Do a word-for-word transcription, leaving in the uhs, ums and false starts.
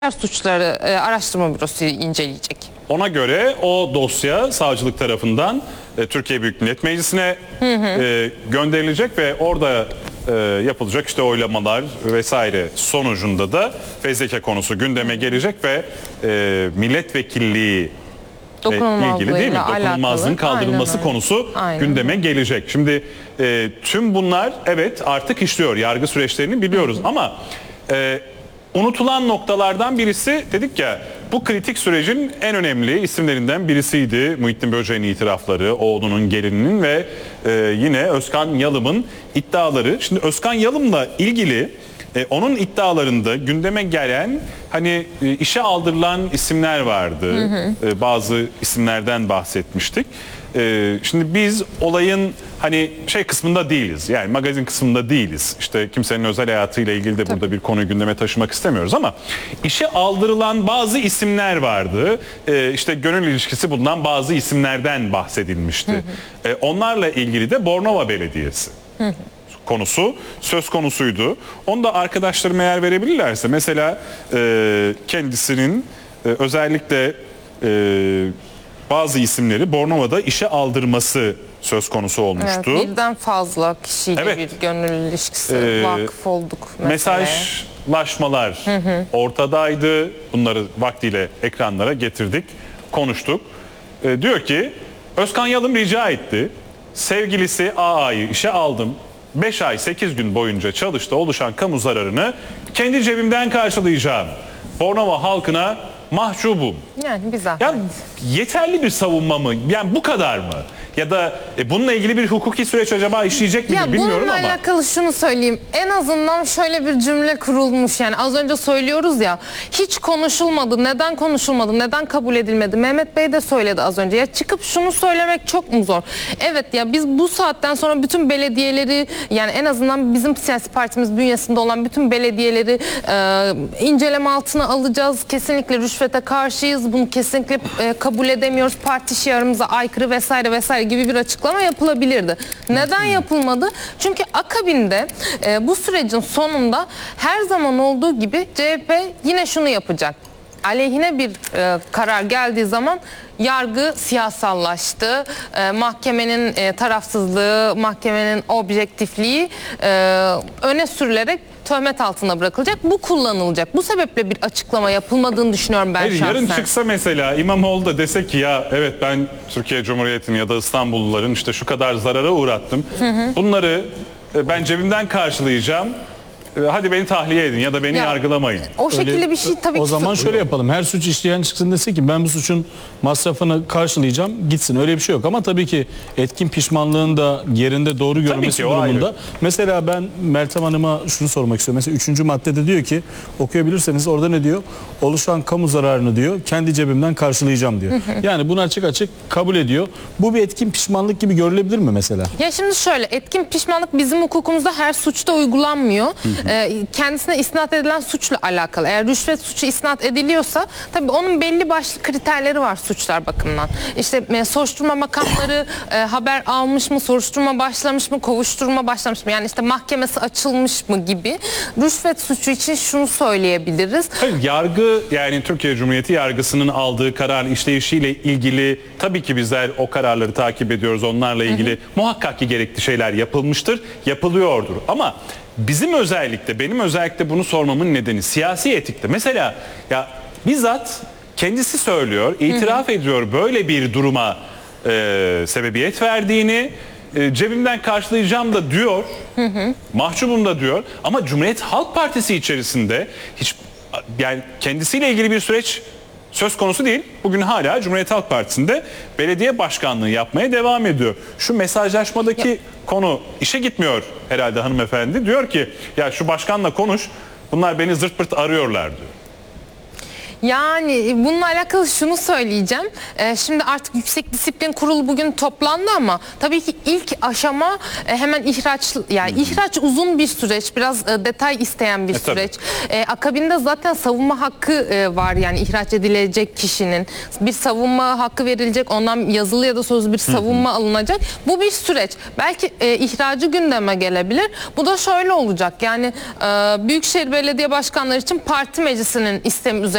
Suçları e, Araştırma Bürosu inceleyecek. Ona göre o dosya savcılık tarafından e, Türkiye Büyük Millet Meclisi'ne hı hı. E, gönderilecek ve orada e, yapılacak işte oylamalar vesaire sonucunda da fezleke konusu gündeme gelecek ve e, milletvekilliği ilgili değil mi? Dokunulmazlığın kaldırılması Aynen. konusu Aynen. gündeme gelecek. Şimdi e, tüm bunlar evet artık işliyor. Yargı süreçlerini biliyoruz hı hı. ama e, unutulan noktalardan birisi, dedik ya, bu kritik sürecin en önemli isimlerinden birisiydi Muhittin Böceğin itirafları, oğlunun, gelininin ve e, yine Özkan Yalım'ın iddiaları. Şimdi Özkan Yalım'la ilgili e, onun iddialarında gündeme gelen hani e, işe aldırılan isimler vardı. Hı hı. E, bazı isimlerden bahsetmiştik. E, şimdi biz olayın hani şey kısmında değiliz, yani magazin kısmında değiliz. İşte kimsenin özel hayatıyla ilgili de burada bir konuyu gündeme taşımak istemiyoruz ama işe aldırılan bazı isimler vardı. Ee, işte gönül ilişkisi bulunan bazı isimlerden bahsedilmişti. Hı hı. Ee, onlarla ilgili de Bornova Belediyesi hı hı. konusu söz konusuydu. Onu da arkadaşlarım eğer verebilirlerse, mesela e, kendisinin e, özellikle e, bazı isimleri Bornova'da işe aldırması söz konusu olmuştu. Evet, birden fazla kişiyle evet. bir gönül ilişkisi ee, vakıf olduk. Meseleye. Mesajlaşmalar hı hı. ortadaydı. Bunları vaktiyle ekranlara getirdik, konuştuk. Ee, diyor ki Özkan Yalım rica etti. Sevgilisi A A'yı işe aldım. beş ay sekiz gün boyunca çalıştı. Oluşan kamu zararını kendi cebimden karşılayacağım. Bornova halkına mahcubum. Yani bir zahmet. Yani yeterli bir savunma mı? Yani bu kadar mı? Ya da e, bununla ilgili bir hukuki süreç acaba işleyecek mi bilmiyorum bununla ama. Bununla alakalı şunu söyleyeyim. En azından şöyle bir cümle kurulmuş. Yani az önce söylüyoruz ya, hiç konuşulmadı. Neden konuşulmadı? Neden kabul edilmedi? Mehmet Bey de söyledi az önce. Ya çıkıp şunu söylemek çok mu zor? Evet ya, biz bu saatten sonra bütün belediyeleri, yani en azından bizim siyasi partimiz bünyesinde olan bütün belediyeleri e, inceleme altına alacağız. Kesinlikle rüşvete karşıyız. Bunu kesinlikle e, kabul edemiyoruz. Parti şiarımıza aykırı vesaire vesaire gibi bir açıklama yapılabilirdi. Neden yapılmadı? Çünkü akabinde e, bu sürecin sonunda her zaman olduğu gibi C H P yine şunu yapacak. Aleyhine bir e, karar geldiği zaman yargı siyasallaştı. E, mahkemenin e, tarafsızlığı, mahkemenin objektifliği e, öne sürülerek töhmet altına bırakılacak. Bu kullanılacak. Bu sebeple bir açıklama yapılmadığını düşünüyorum ben Hayır, şahsen. Yarın çıksa mesela İmamoğlu da dese ki ya evet ben Türkiye Cumhuriyeti'nin ya da İstanbulluların işte şu kadar zarara uğrattım. Hı hı. Bunları ben cebimden karşılayacağım. Hadi beni tahliye edin ya da beni ya, yargılamayın. O şekilde Öyle, bir şey tabii o ki. O zaman şöyle yapalım. Her suç işleyen çıksın dese ki ben bu suçun masrafını karşılayacağım, gitsin. Öyle bir şey yok. Ama tabii ki etkin pişmanlığın da yerinde doğru görülmesi durumunda. Ayrı. Mesela ben Meltem Hanım'a şunu sormak istiyorum. Mesela üçüncü maddede diyor ki, okuyabilirseniz orada ne diyor? Oluşan kamu zararını diyor kendi cebimden karşılayacağım diyor. Hı hı. Yani bunu açık açık kabul ediyor. Bu bir etkin pişmanlık gibi görülebilir mi mesela? Ya şimdi şöyle, etkin pişmanlık bizim hukukumuzda her suçta uygulanmıyor. Hı hı. Kendisine isnat edilen suçla alakalı. Eğer rüşvet suçu isnat ediliyorsa tabii onun belli başlı kriterleri var suçlar bakımından. İşte e, soruşturma makamları e, haber almış mı, soruşturma başlamış mı, kovuşturma başlamış mı? Yani işte mahkemesi açılmış mı gibi. Rüşvet suçu için şunu söyleyebiliriz. Hayır, yargı, yani Türkiye Cumhuriyeti yargısının aldığı karar işleyişiyle ilgili tabii ki bizler o kararları takip ediyoruz. Onlarla ilgili hı hı. muhakkak ki gerekli şeyler yapılmıştır, yapılıyordur. Ama bizim özellikle, benim özellikle bunu sormamın nedeni siyasi etikte. Mesela ya bizzat kendisi söylüyor, itiraf hı hı. ediyor böyle bir duruma e, sebebiyet verdiğini, e, cebimden karşılayacağım da diyor, hı hı. mahcubum da diyor. Ama Cumhuriyet Halk Partisi içerisinde hiç, yani kendisiyle ilgili bir süreç söz konusu değil. Bugün hala Cumhuriyet Halk Partisi'nde belediye başkanlığı yapmaya devam ediyor. Şu mesajlaşmadaki ya. konu işe gitmiyor herhalde hanımefendi. Diyor ki ya şu başkanla konuş, bunlar beni zırt pırt arıyorlar diyor. Yani bununla alakalı şunu söyleyeceğim. Ee, şimdi artık Yüksek Disiplin Kurulu bugün toplandı ama tabii ki ilk aşama e, hemen ihraç, yani Hı-hı. ihraç uzun bir süreç, biraz e, detay isteyen bir e, süreç. E, akabinde zaten savunma hakkı e, var, yani ihraç edilecek kişinin bir savunma hakkı verilecek, ondan yazılı ya da sözlü bir savunma Hı-hı. alınacak. Bu bir süreç. Belki e, ihracı gündeme gelebilir. Bu da şöyle olacak, yani e, Büyükşehir Belediye Başkanları için parti meclisinin istemi üzerine